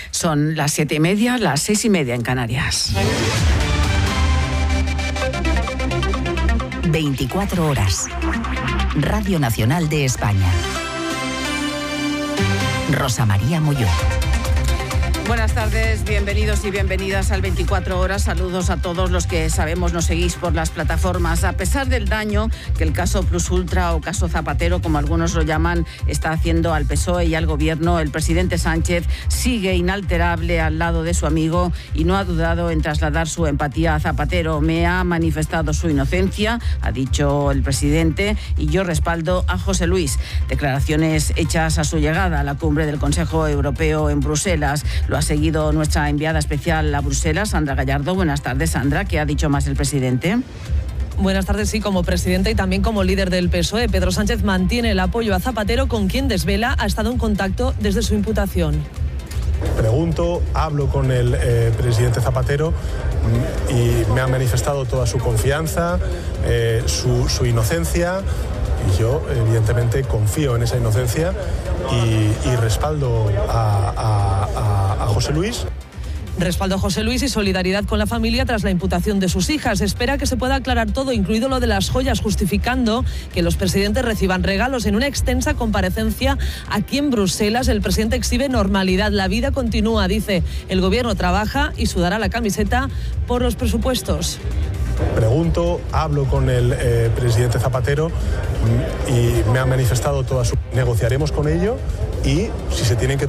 Son las 7:30, las 6:30 en Canarias. 24 horas. Radio Nacional de España. Rosa María Molló. Buenas tardes, bienvenidos y bienvenidas al 24 horas. Saludos a todos los que sabemos nos seguís por las plataformas. A pesar del daño que el caso Plus Ultra o caso Zapatero, como algunos lo llaman, está haciendo al PSOE y al Gobierno, el presidente Sánchez sigue inalterable al lado de su amigo y no ha dudado en trasladar su empatía a Zapatero. Me ha manifestado su inocencia, ha dicho el presidente, y yo respaldo a José Luis. Declaraciones hechas a su llegada a la cumbre del Consejo Europeo en Bruselas. Lo ha seguido nuestra enviada especial a Bruselas, Sandra Gallardo. Buenas tardes, Sandra. ¿Qué ha dicho más el presidente? Buenas tardes. Sí, como presidente y también como líder del PSOE, Pedro Sánchez mantiene el apoyo a Zapatero, con quien desvela ha estado en contacto desde su imputación. Pregunto, hablo con el presidente Zapatero y me ha manifestado toda su confianza, su inocencia. Y yo, evidentemente, confío en esa inocencia y respaldo a José Luis. Respaldo a José Luis y solidaridad con la familia tras la imputación de sus hijas. Espera que se pueda aclarar todo, incluido lo de las joyas, justificando que los presidentes reciban regalos. En una extensa comparecencia aquí en Bruselas, el presidente exhibe normalidad. La vida continúa, dice. El Gobierno trabaja y sudará la camiseta por los presupuestos. Pregunto, hablo con el presidente Zapatero y me ha manifestado toda su... Negociaremos con ello y si se tienen que